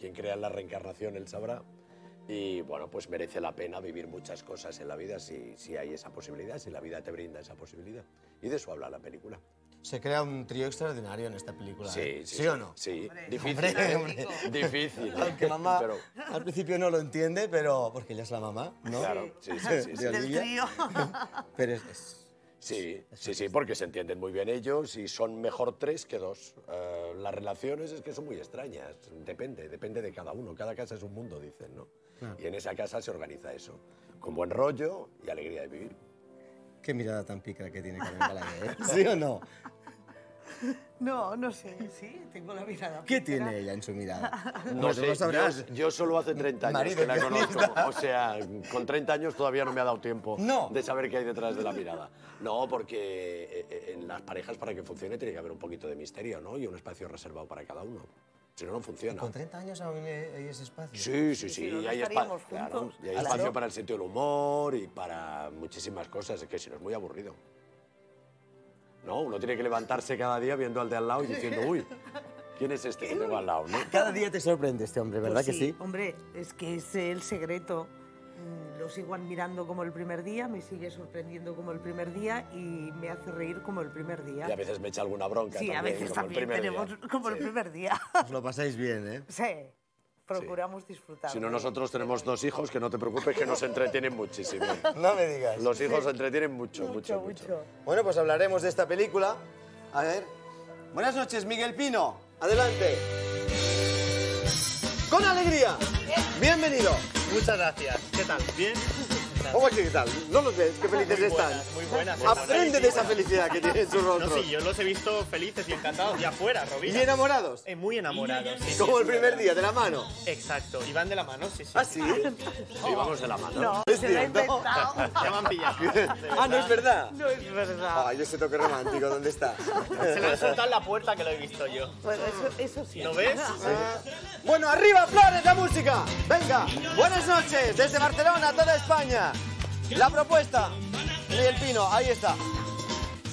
quien crea en la reencarnación, él sabrá. Y bueno, pues merece la pena vivir muchas cosas en la vida si hay esa posibilidad, si la vida te brinda esa posibilidad. Y de eso habla la película. Se crea un trío extraordinario en esta película. Sí, ¿Sí o no? Sí, Hombre. difícil. Hombre. Difícil. Aunque mamá Pero, al principio no lo entiende, pero porque ella es la mamá, ¿no? claro, sí. De Del Olivia. trío. Pero es Sí, porque se entienden muy bien ellos y son mejor 3 que 2. Las relaciones es que son muy extrañas, depende de cada uno. Cada casa es un mundo, dicen, ¿no? Claro. Y en esa casa se organiza eso, con buen rollo y alegría de vivir. Qué mirada tan pícara que tiene Carmen Balaguer, ¿eh? ¿Sí o no? No sé, sí, tengo la mirada. ¿Qué pícara. tiene ella en su mirada? No tú sé, lo sabrás. yo solo hace 30 años Marido que la guionista. conozco. O sea, con 30 años todavía no me ha dado tiempo No. de saber qué hay detrás de la mirada. No, porque en las parejas para que funcione tiene que haber un poquito de misterio, ¿no? Y un espacio reservado para cada uno. Si no, no funciona. ¿Con 30 años aún hay ese espacio? Sí, si no, y no hay, estaríamos claro, juntos. y hay ¿Claro? espacio para el sentido del humor y para muchísimas cosas. Es que si no es muy aburrido. No, uno tiene que levantarse cada día viendo al de al lado y diciendo, uy, ¿quién es este que tengo al lado? ¿No? Cada día te sorprende este hombre, ¿verdad Pues que sí? Hombre, es que es el secreto. Lo sigo admirando como el primer día, me sigue sorprendiendo como el primer día y me hace reír como el primer día. Y a veces me echa alguna bronca Sí, también, a veces como el también primer tenemos día. como el Sí. primer día. Os lo pasáis bien, ¿eh? Sí, procuramos disfrutar. Si no, nosotros tenemos 2 hijos, que no te preocupes, que nos entretienen muchísimo. No me digas. Los hijos se entretienen mucho. Mucho. Bueno, pues hablaremos de esta película. A ver. Buenas noches, Miguel Pino. Adelante. ¡Con alegría! Bienvenido. Muchas gracias. ¿Qué tal? ¿Bien? ¿Cómo es que tal? ¿No los ves? Qué felices están. Muy buenas. Aprende de esa felicidad que tienen sus No, rostros. sí, yo los he visto felices y encantados de afuera, ¿Y Rovira. enamorados? Muy enamorados. Sí, Como sí, el primer día, de la mano. Exacto. Y van de la mano, sí, sí. ¿Ah, sí? Sí, vamos de la mano. No, Es se lo ha cierto. inventado. Ya me han pillado. Ah, ¿no es verdad? No es verdad. Ay, ese toque romántico, ¿dónde está? Se lo han soltado en la puerta que lo he visto yo. Bueno, eso sí. ¿Lo ves? Bueno, arriba, Flores, la música. Venga, buenas noches, desde Barcelona, toda España. La propuesta, Miguel Pino, ahí está.